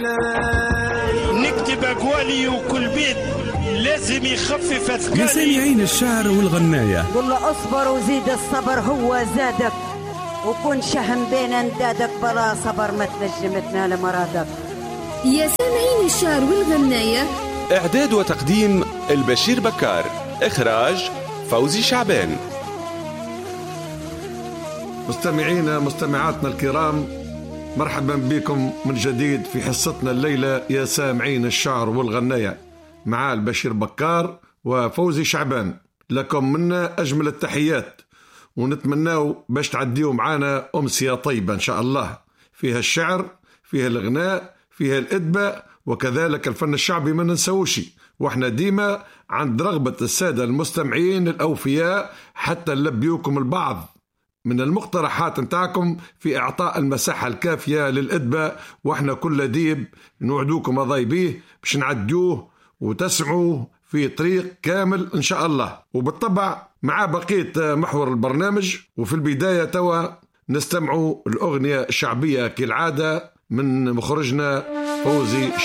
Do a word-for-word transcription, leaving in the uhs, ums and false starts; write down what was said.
نكتب أقوالي وكل بيت لازم يخفف أثقالي. يا سامعين الشعر والغناية، قل له اصبر وزيد الصبر هو زادك، وكن شهم بين اندادك بلا صبر ما تنجم تنال مرادك. يا سامعين الشعر والغناية، إعداد وتقديم البشير بكار، إخراج فوزي شعبان. مستمعينا مستمعاتنا الكرام، مرحبا بكم من جديد في حصتنا الليلة يا سامعين الشعر والغناية مع البشير بكار وفوزي شعبان. لكم منا أجمل التحيات، ونتمناو باش تعديوا معانا أمسية طيبة إن شاء الله، فيها الشعر، فيها الغناء، فيها الإدباء، وكذلك الفن الشعبي ما ننسوشي. واحنا ديما عند رغبة السادة المستمعين الأوفياء حتى نلبيوكم البعض من المقترحات نتاعكم في إعطاء المساحة الكافية للإدباء، واحنا كل ديب نوعدوكم أضايبيه باش نعدوه وتسعوا في طريق كامل إن شاء الله. وبالطبع مع بقية محور البرنامج، وفي البداية توا نستمعوا الأغنية الشعبية كالعادة من مخرجنا فوزي